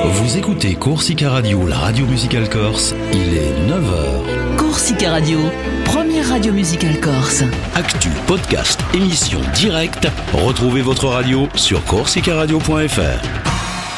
Vous écoutez Corsica Radio, la radio musicale corse, il est 9h. Corsica Radio, première radio musicale corse. Actu, podcast, émission directe, retrouvez votre radio sur corsicaradio.fr.